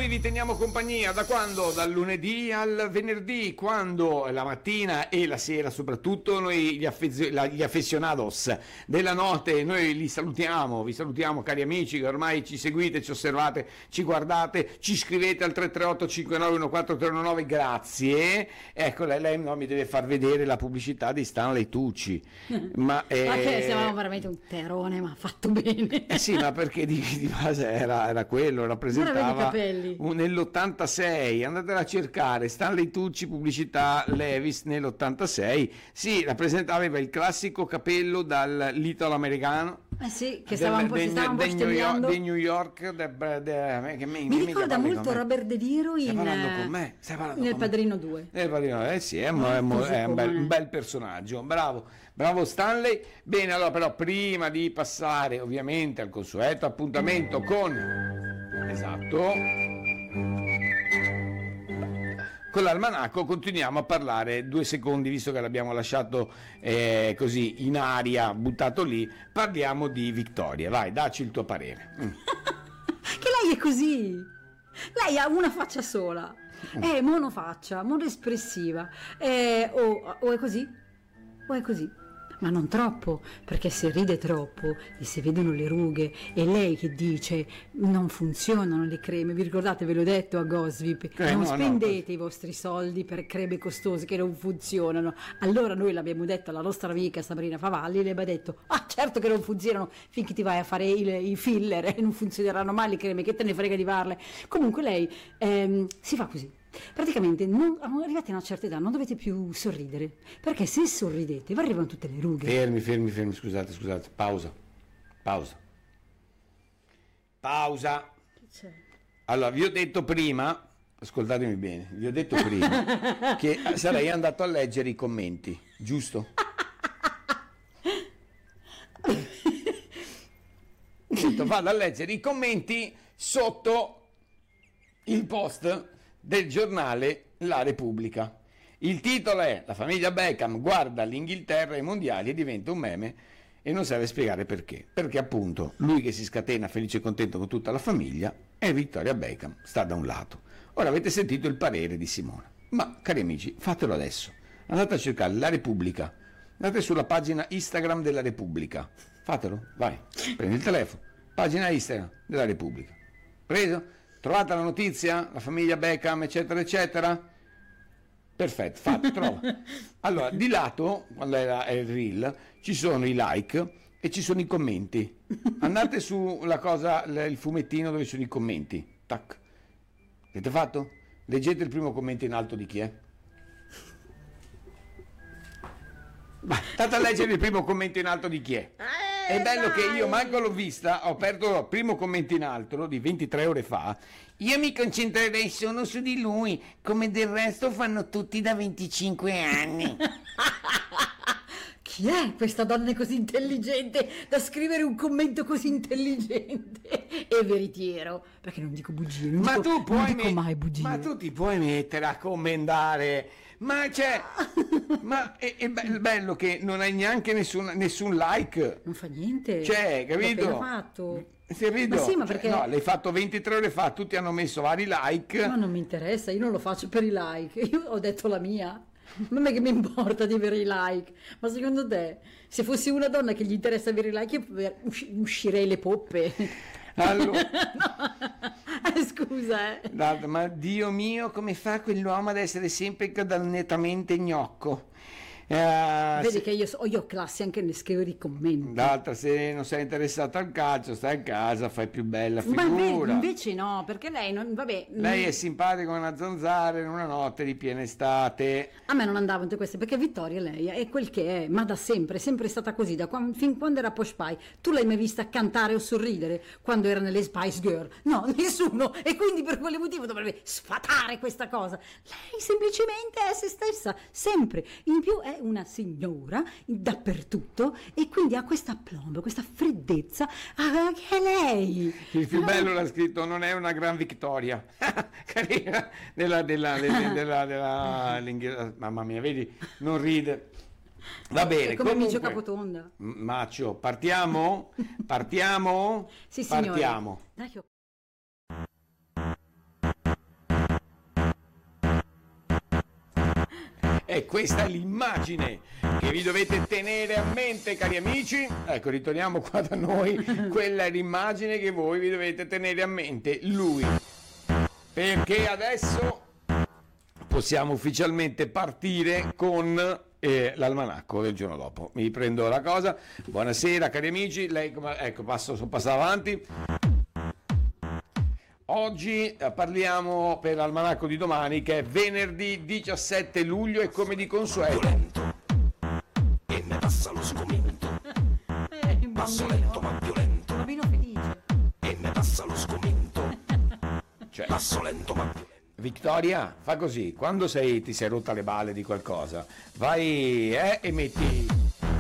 noi vi teniamo compagnia da quando? Dal lunedì al venerdì, quando la mattina e la sera soprattutto noi gli affezionados della notte, noi li salutiamo, vi salutiamo cari amici che ormai ci seguite, ci osservate, ci guardate, ci scrivete al 338 59 14319, grazie. Ecco, lei no, mi deve far vedere la pubblicità di Stanley Tucci. Ma che siamo veramente un terone, ma fatto bene. Sì, ma perché di base era quello, rappresentava nell'86, andatela a cercare, Stanley Tucci, pubblicità Levi's nell'86, sì, rappresentava il classico capello dall'italo-americano. Sì, che stava un po' stigliando di New York, mi ricorda molto Robert De Niro nel Padrino 2. Sì, è un bel personaggio, bravo Stanley. Bene, allora però prima di passare ovviamente al consueto appuntamento con l'almanacco, continuiamo a parlare 2 secondi, visto che l'abbiamo lasciato così in aria, buttato lì, parliamo di Vittoria. Vai, dacci il tuo parere. Che lei è così, lei ha una faccia sola, è monofaccia, monoespressiva, o è così o è così. Ma non troppo, perché se ride troppo e si vedono le rughe, e lei che dice non funzionano le creme, vi ricordate, ve l'ho detto a Gosvip, non spendete i vostri soldi per creme costose che non funzionano. Allora noi l'abbiamo detto alla nostra amica Sabrina Favalli, le abbiamo detto certo che non funzionano finché ti vai a fare i filler e non funzioneranno mai le creme, che te ne frega di farle. Comunque lei si fa così. Praticamente arrivati a una certa età non dovete più sorridere, perché se sorridete vi arrivano tutte le rughe. Fermi, scusate, pausa. Che c'è? Allora, vi ho detto prima, ascoltatemi bene, vi ho detto prima che sarei andato a leggere i commenti, giusto? Vado a leggere i commenti sotto il post del giornale La Repubblica. Il titolo è: la famiglia Beckham guarda l'Inghilterra ai mondiali e diventa un meme, e non serve spiegare perché appunto lui che si scatena felice e contento con tutta la famiglia e Victoria Beckham sta da un lato. Ora avete sentito il parere di Simona, ma cari amici, fatelo adesso, andate a cercare La Repubblica, andate sulla pagina Instagram della Repubblica, fatelo, vai, prendi il telefono, pagina Instagram della Repubblica, preso? Trovate la notizia, la famiglia Beckham, eccetera, eccetera? Perfetto, fatto, trova. Allora, di lato, quando è il reel, ci sono i like e ci sono i commenti. Andate sulla cosa, il fumettino dove sono i commenti. Tac. Avete fatto? Leggete il primo commento in alto di chi è? State a leggere il primo commento in alto di chi è. È bello che io manco l'ho vista, ho aperto il primo commento in alto di 23 ore fa. Io mi concentrerei solo su di lui, come del resto fanno tutti da 25 anni. Chi è questa donna così intelligente da scrivere un commento così intelligente e veritiero? Perché non dico bugie, non dico mai bugie. Ma tu ti puoi mettere a commentare, ma c'è, ma è bello che non hai neanche nessun like. Non fa niente. C'è, capito? L'ho fatto. Capito? Ma sì, ma perché? No, l'hai fatto 23 ore fa, tutti hanno messo vari like. Ma non mi interessa, io non lo faccio per i like, io ho detto la mia. Ma a me che mi importa di avere i like? Ma secondo te, se fossi una donna che gli interessa avere i like, io uscirei le poppe? Allora, no. Scusa, ma Dio mio, come fa quell'uomo ad essere sempre nettamente gnocco? Vedi che io ho classe anche nel scrivere i commenti. D'altra, se non sei interessato al calcio, stai a casa, fai più bella figura. Ma invece no, perché lei non, vabbè. Lei è simpatica come una zanzara in una notte di piena estate. A me non andava tutte queste, perché Vittoria lei è quel che è, ma da sempre, è sempre stata così, fin quando era Posh Pie. Tu l'hai mai vista cantare o sorridere quando era nelle Spice Girl? No, nessuno, e quindi per quale motivo dovrebbe sfatare questa cosa? Lei semplicemente è se stessa, sempre. In più è una signora dappertutto e quindi ha questa aplomb, questa freddezza che è lei. Il più bello l'ha scritto: non è una gran vittoria. Carina mamma mia, vedi, non ride. Va bene, come comunque, Micio Capotonda. Maccio, partiamo? Sì, signore. Partiamo. Dai, E questa è l'immagine che vi dovete tenere a mente, cari amici. Ecco, ritorniamo qua da noi. Quella è l'immagine che voi vi dovete tenere a mente, lui. Perché adesso possiamo ufficialmente partire con l'almanacco del giorno dopo. Mi prendo la cosa. Buonasera, cari amici. Lei, ecco, passo avanti. Oggi parliamo per l'almanacco di domani, che è venerdì 17 luglio e come di consueto. Violento e ne passa lo sgomento. Passo lento ma violento Bambino felice. e ne passa lo sgomento. Cioè, Passo lento ma violento. Victoria, fa così, quando ti sei rotta le balle di qualcosa, vai e metti